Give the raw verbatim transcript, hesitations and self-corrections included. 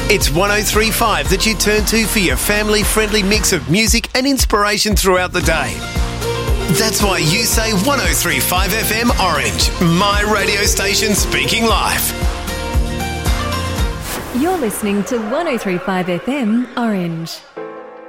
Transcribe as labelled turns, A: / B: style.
A: It's one oh three point five that you turn to for your family-friendly mix of music and inspiration throughout the day. That's why you say one oh three point five F M Orange, my radio station speaking live.
B: You're listening to one oh three point five F M Orange.